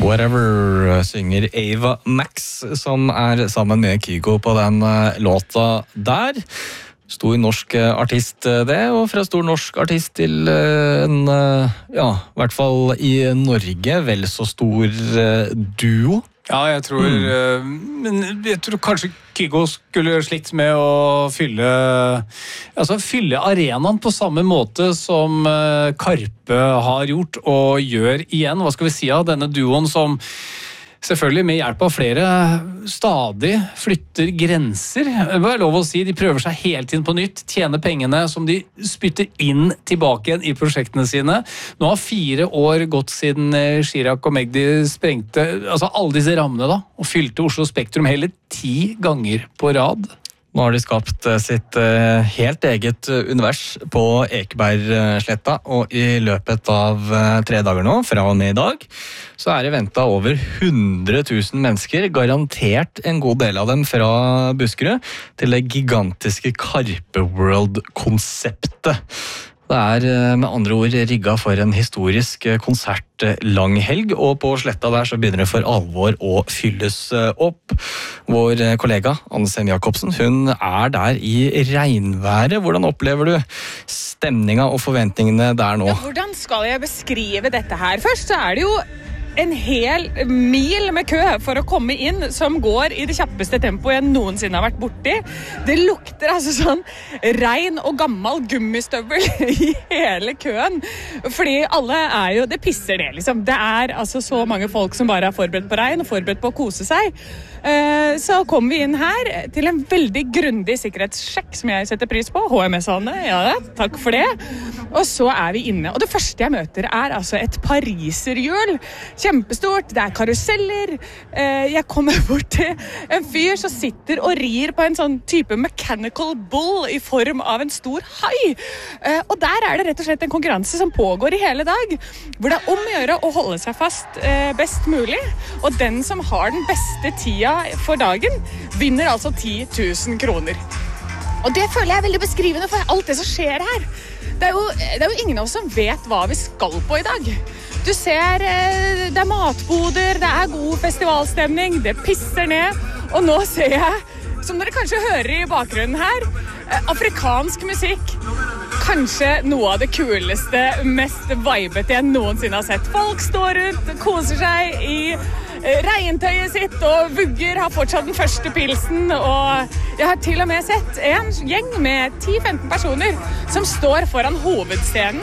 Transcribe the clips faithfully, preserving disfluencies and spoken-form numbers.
Whatever synger Ava Max, som er sammen med Kygo på den låta der. Stor norsk artist det, og fra stor norsk artist til en, ja, i hvert fall i Norge, vel så stor duo. Ja, jeg tror, mm. men jeg tror kanskje Kygo skulle slikt med å fylle, altså fylle arenaen på samme måte som Karpe har gjort og gjør igjen. Hva skal vi si av denne duoen som selvfølgelig med hjelp av flere stadig flytter grenser. Det er lov å si, de prøver seg helt inn på nytt, tjener pengene som de spytter inn tilbake igjen i prosjektene sine. Nå har fire år gått siden Chirag og Magdi sprengte altså alle disse rammene da, og fylte Oslo Spektrum hele ti ganger på rad. Nå har de skapt sitt helt eget univers på Ekebergsletta, og i løpet av tre dager nå, fra og med i dag, så er det ventet over hundre tusen mennesker, garantert en god del av dem fra Buskerud, til det gigantiske Karpe World-konseptet. Det er med andre ord rigget for en historisk konsertlanghelg, og på sletta der så begynner det for alvor å fylles opp. Vår kollega Anne Sem Jacobsen, hun er der i regnværet. Hvordan opplever du stemninga og forventningene der nå? Ja, hvordan skal jeg beskrive dette her? Først så er det jo en hel mil med kø for å komme inn, som går i det kjappeste tempoet jeg noensinne har vært borti. Det lukter altså sånn regn og gammel gummistøvel i hele køen. Fordi alle er jo, det pisser det liksom. Det er altså så mange folk som bare er forberedt på regn og forberedt på å kose seg. Så kommer vi inn her til en veldig grundig sikkerhetssjekk som jeg setter pris på. H M S-ane, ja, takk for det. Og så er vi inne. Og det første jeg møter er altså et pariserhjul. Kjempestort, det er karuseller. Jeg kommer bort til en fyr som sitter og rir på en sånn type mechanical bull i form av en stor hai. Og der er det rett og slett en konkurranse som pågår i hele dag, hvor det er om å gjøre å holde seg fast best mulig. Og den som har den beste tida for dagen, vinner altså ti tusen kroner. Og det føler jeg er veldig beskrivende for alt det som skjer her. Det er jo, det er jo ingen av oss som vet hva vi skal på i dag. Du ser, det er matboder, det er god festivalstemning, det pisser ned, og nå ser jeg, som dere kanskje hører i bakgrunnen her, afrikansk musikk. Kanskje noe av det kuleste, mest vibet jeg noensinne har sett. Folk står rundt, koser seg i regntøyet sitt og vugger, har fortsatt den første pilsen, og jeg har til og med sett en gjeng med ti til femten personer som står foran hovedscenen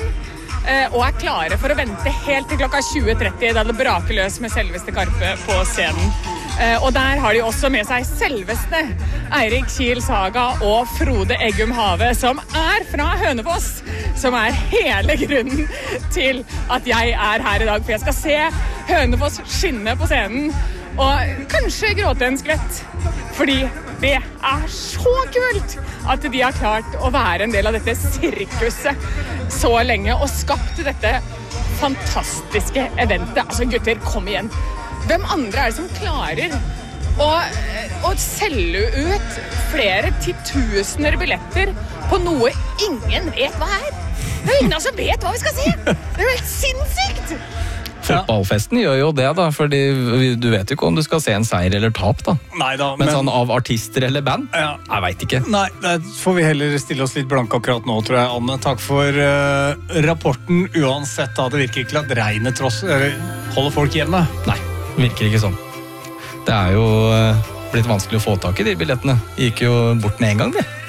og er klare for å vente helt til klokka tjue tretti da det braker løs med selveste Karpe på scenen. Og der har de også med seg selveste Eirik Kiel Saga og Frode Eggum Have, som er fra Hønefoss, som er hele grunnen til at jeg er her i dag, for jeg skal se Hønefoss skinne på scenen, og kanskje gråte en skvett, fordi det er så kult at de har klart å være en del av dette sirkuset så lenge, og skapt dette fantastiske eventet. Altså gutter, kom igjen. Hvem andre er det som klarer å, å selge ut flere titusener billetter på noe ingen vet hva er? Det er ingen som vet hva vi skal se! Det er jo helt sinnssykt! Fotballfesten gjør jo det da, fordi du vet jo ikke om du skal se en seier eller tap da. Neida, men, men sånn av men... artister eller band? Ja. Jeg vet ikke. Nei, det får vi heller stille oss litt blanke akkurat nå, tror jeg, Anne. Takk for uh, rapporten. Uansett da, det virker ikke at regnet tross uh, holder folk hjemme. Nei, virker ikke sånn. Det er jo uh, blitt vanskelig å få tak i de billettene. De gikk jo bort med en gang, det.